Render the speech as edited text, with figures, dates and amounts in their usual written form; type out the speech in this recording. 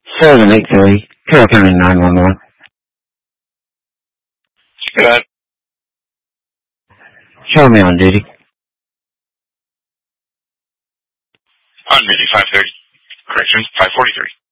783, Carroll County 911. Go ahead. Show me on duty. On duty, 530. Corrections, 543.